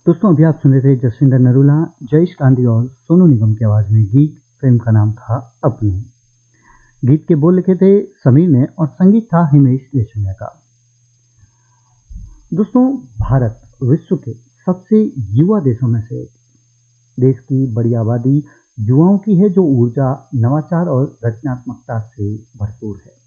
दोस्तों अभी आप सुन रहे थे जसविंदर नरूला, जयेश गांधी और सोनू निगम की आवाज में गीत। फिल्म का नाम था अपने। गीत के बोल लिखे थे समीर ने और संगीत था हिमेश रेशमिया का। दोस्तों भारत विश्व के सबसे युवा देशों में से एक। देश की बड़ी आबादी युवाओं की है जो ऊर्जा, नवाचार और रचनात्मकता से भरपूर है।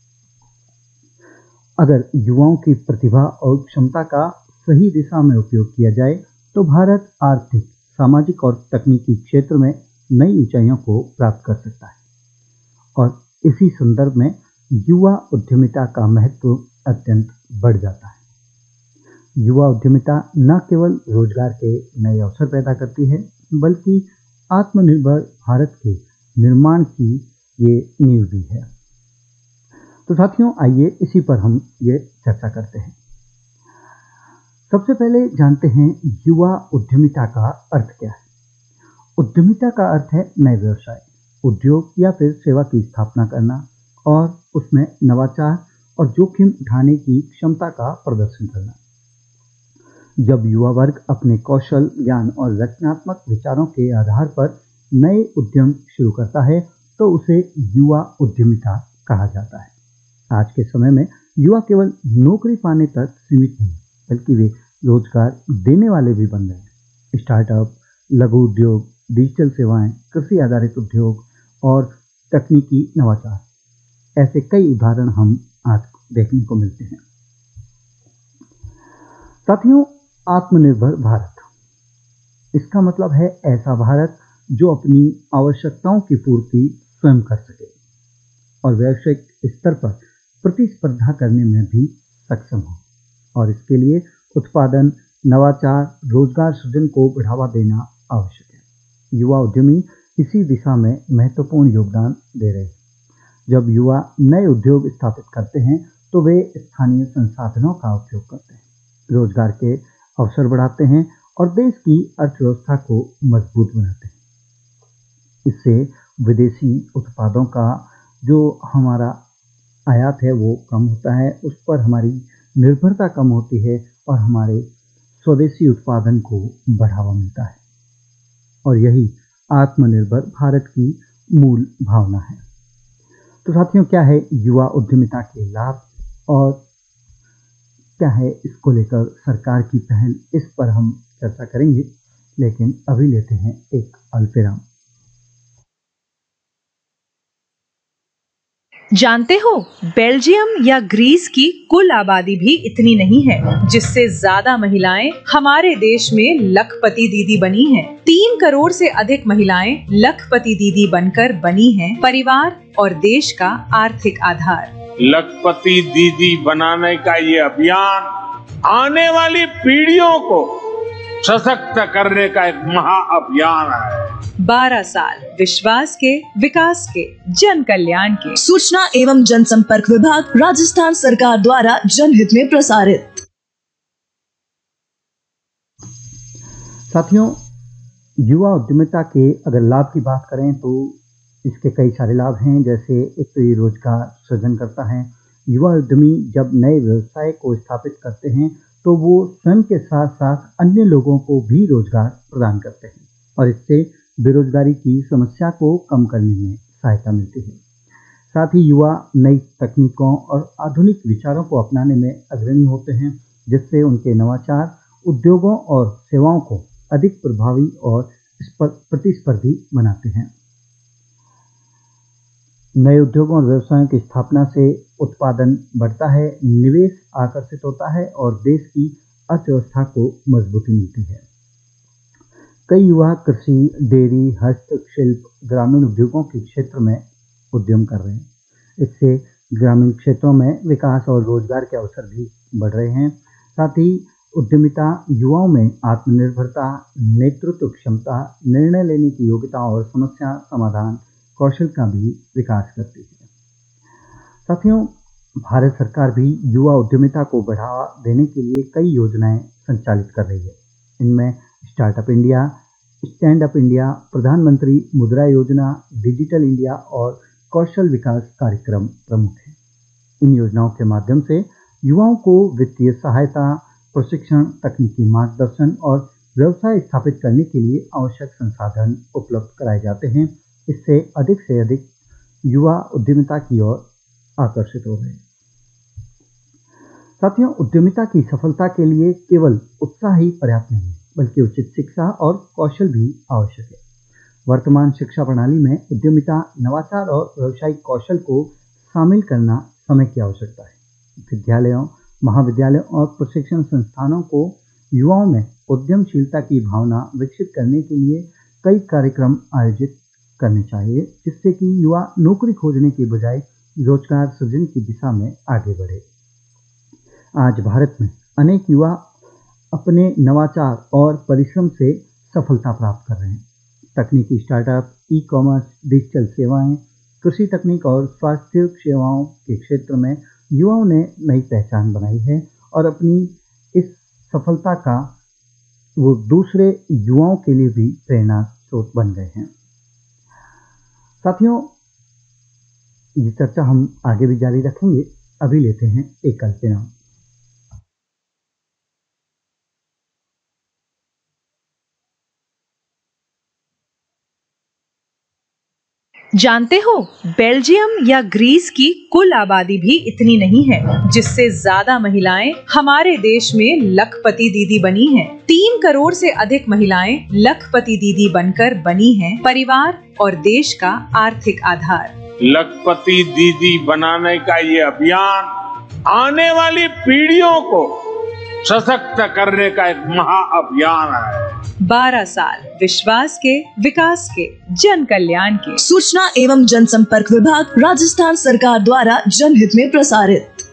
अगर युवाओं की प्रतिभा और क्षमता का सही दिशा में उपयोग किया जाए तो भारत आर्थिक, सामाजिक और तकनीकी क्षेत्र में नई ऊंचाइयों को प्राप्त कर सकता है। और इसी संदर्भ में युवा उद्यमिता का महत्व अत्यंत बढ़ जाता है। युवा उद्यमिता न केवल रोजगार के नए अवसर पैदा करती है बल्कि आत्मनिर्भर भारत के निर्माण की ये नींव भी है। तो साथियों आइए इसी पर हम ये चर्चा करते हैं। सबसे पहले जानते हैं युवा उद्यमिता का अर्थ क्या है। उद्यमिता का अर्थ है नए व्यवसाय, उद्योग या फिर सेवा की स्थापना करना और उसमें नवाचार और जोखिम उठाने की क्षमता का प्रदर्शन करना। जब युवा वर्ग अपने कौशल, ज्ञान और रचनात्मक विचारों के आधार पर नए उद्यम शुरू करता है तो उसे युवा उद्यमिता कहा जाता है। आज के समय में युवा केवल नौकरी पाने तक सीमित नहीं बल्कि वे रोजगार देने वाले भी बन रहे हैं। स्टार्टअप, लघु उद्योग, डिजिटल सेवाएं, कृषि आधारित उद्योग और तकनीकी नवाचार, ऐसे कई उदाहरण हम आज देखने को मिलते हैं। साथियों, आत्मनिर्भर भारत, इसका मतलब है ऐसा भारत जो अपनी आवश्यकताओं की पूर्ति स्वयं कर सके और वैश्विक स्तर पर प्रतिस्पर्धा करने में भी सक्षम हो। और इसके लिए उत्पादन, नवाचार, रोजगार सृजन को बढ़ावा देना आवश्यक है। युवा उद्यमी इसी दिशा में महत्वपूर्ण योगदान दे रहे हैं। जब युवा नए उद्योग स्थापित करते हैं तो वे स्थानीय संसाधनों का उपयोग करते हैं, रोजगार के अवसर बढ़ाते हैं और देश की अर्थव्यवस्था को मजबूत बनाते हैं। इससे विदेशी उत्पादों का जो हमारा आयात है वो कम होता है, उस पर हमारी निर्भरता कम होती है और हमारे स्वदेशी उत्पादन को बढ़ावा मिलता है। और यही आत्मनिर्भर भारत की मूल भावना है। तो साथियों, क्या है युवा उद्यमिता के लाभ और क्या है इसको लेकर सरकार की पहल, इस पर हम चर्चा करेंगे। लेकिन अभी लेते हैं एक अल्पविराम। जानते हो, बेल्जियम या ग्रीस की कुल आबादी भी इतनी नहीं है जिससे ज्यादा महिलाएं हमारे देश में लखपति दीदी बनी हैं। 3 करोड़ से अधिक महिलाएं लखपति दीदी बनकर बनी हैं परिवार और देश का आर्थिक आधार। लखपति दीदी बनाने का ये अभियान आने वाली पीढ़ियों को सशक्त करने का एक महाअभियान है। 12 साल विश्वास के, विकास के, जन कल्याण के। सूचना एवं जनसंपर्क विभाग, राजस्थान सरकार द्वारा जनहित में प्रसारित। साथियों, युवा उद्यमिता के अगर लाभ की बात करें तो इसके कई सारे लाभ हैं। जैसे एक तो ये रोजगार सृजन करता है। युवा उद्यमी जब नए व्यवसाय को स्थापित करते हैं तो वो स्वयं के साथ साथ अन्य लोगों को भी रोजगार प्रदान करते हैं और इससे बेरोजगारी की समस्या को कम करने में सहायता मिलती है। साथ ही युवा नई तकनीकों और आधुनिक विचारों को अपनाने में अग्रणी होते हैं, जिससे उनके नवाचार उद्योगों और सेवाओं को अधिक प्रभावी और प्रतिस्पर्धी बनाते हैं। नए उद्योगों और व्यवसायों की स्थापना से उत्पादन बढ़ता है, निवेश आकर्षित होता है और देश की अर्थव्यवस्था को मजबूती मिलती है। कई युवा कृषि, डेयरी, हस्तशिल्प, ग्रामीण उद्योगों के क्षेत्र में उद्यम कर रहे हैं। इससे ग्रामीण क्षेत्रों में विकास और रोजगार के अवसर भी बढ़ रहे हैं। साथ ही उद्यमिता युवाओं में आत्मनिर्भरता, नेतृत्व क्षमता, निर्णय लेने की योग्यता और समस्या समाधान कौशल का भी विकास करती है। साथियों, भारत सरकार भी युवा उद्यमिता को बढ़ावा देने के लिए कई योजनाएं संचालित कर रही है। इनमें startup India, stand up India, प्रधानमंत्री मुद्रा योजना, डिजिटल इंडिया और कौशल विकास कार्यक्रम प्रमुख हैं। इन योजनाओं के माध्यम से युवाओं को वित्तीय सहायता, प्रशिक्षण, तकनीकी मार्गदर्शन और व्यवसाय स्थापित करने के लिए आवश्यक संसाधन उपलब्ध कराए जाते हैं। इससे अधिक युवा उद्यमिता की ओर आकर्षित हो रहे हैं। साथियों, उद्यमिता की सफलता के लिए केवल उत्साह ही पर्याप्त नहीं है, बल्कि उचित शिक्षा और कौशल भी आवश्यक है। वर्तमान शिक्षा प्रणाली में उद्यमिता, नवाचार और व्यावसायिक कौशल को शामिल करना समय की आवश्यकता है। विद्यालयों, महाविद्यालयों और प्रशिक्षण संस्थानों को युवाओं में उद्यमशीलता की भावना विकसित करने के लिए कई कार्यक्रम आयोजित करने चाहिए, जिससे कि युवा नौकरी खोजने के बजाय रोजगार सृजन की दिशा में आगे बढ़े। आज भारत में अनेक युवा अपने नवाचार और परिश्रम से सफलता प्राप्त कर रहे हैं। तकनीकी स्टार्टअप, ई कॉमर्स, डिजिटल सेवाएं, कृषि तकनीक और स्वास्थ्य सेवाओं के क्षेत्र में युवाओं ने नई पहचान बनाई है और अपनी इस सफलता का वो दूसरे युवाओं के लिए भी प्रेरणा स्रोत बन गए हैं। साथियों, ये चर्चा हम आगे भी जारी रखेंगे। अभी लेते हैं एक कल के नाम। जानते हो, बेल्जियम या ग्रीस की कुल आबादी भी इतनी नहीं है, जिससे ज्यादा महिलाएं हमारे देश में लखपति दीदी बनी हैं। 3 करोड़ से अधिक महिलाएं लखपति दीदी बनकर बनी हैं परिवार और देश का आर्थिक आधार। लखपति दीदी बनाने का ये अभियान आने वाली पीढ़ियों को सशक्त करने का एक महाअभियान है। 12 साल विश्वास के, विकास के, जन कल्याण के। सूचना एवं जनसंपर्क विभाग, राजस्थान सरकार द्वारा जनहित में प्रसारित।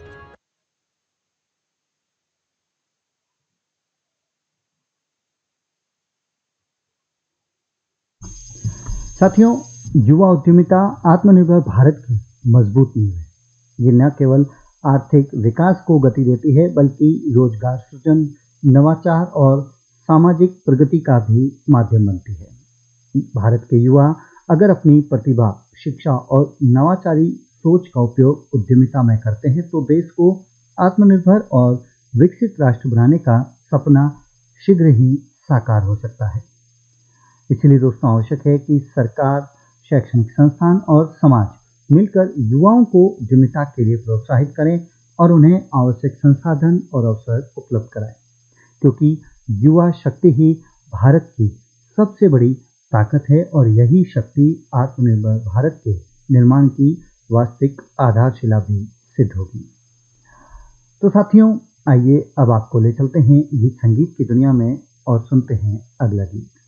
साथियों, युवा उद्यमिता आत्मनिर्भर भारत की मजबूत नींव है। ये न केवल आर्थिक विकास को गति देती है, बल्कि रोजगार सृजन, नवाचार और सामाजिक प्रगति का भी माध्यम बनती है। भारत के युवा अगर अपनी प्रतिभा, शिक्षा और नवाचारी सोच का उपयोग उद्यमिता में करते हैं, तो देश को आत्मनिर्भर और विकसित राष्ट्र बनाने का सपना शीघ्र ही साकार हो सकता है। इसलिए दोस्तों, आवश्यक है कि सरकार, शैक्षणिक संस्थान और समाज मिलकर युवाओं को उद्यमिता के लिए प्रोत्साहित करें और उन्हें आवश्यक संसाधन और अवसर उपलब्ध कराएं, क्योंकि युवा शक्ति ही भारत की सबसे बड़ी ताकत है और यही शक्ति आत्मनिर्भर भारत के निर्माण की वास्तविक आधारशिला भी सिद्ध होगी। तो साथियों, आइए अब आपको ले चलते हैं गीत संगीत की दुनिया में और सुनते हैं अगला गीत।